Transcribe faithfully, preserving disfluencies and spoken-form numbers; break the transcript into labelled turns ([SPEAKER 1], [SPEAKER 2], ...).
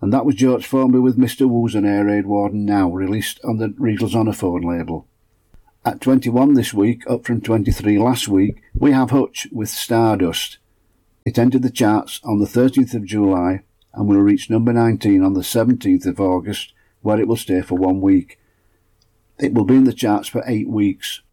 [SPEAKER 1] And that was George Formby with Mister Woos and Air Raid Warden Now, released on the Regals on a Phone label. At twenty-one this week, up from twenty-three last week, we have Hutch with Stardust. It entered the charts on the thirteenth of July and will reach number nineteen on the seventeenth of August, where it will stay for one week. It will be in the charts for eight weeks.